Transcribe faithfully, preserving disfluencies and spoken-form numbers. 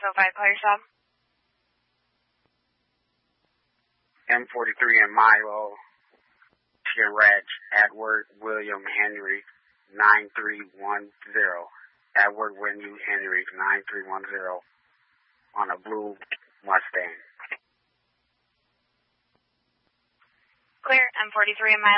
oh five, call your stop. M forty-three and Milo, Sierra Ranch, Edward William Henry, nine three one zero. Edward William Henry, nine three one zero, on a blue Mustang. Clear, M forty-three and Milo.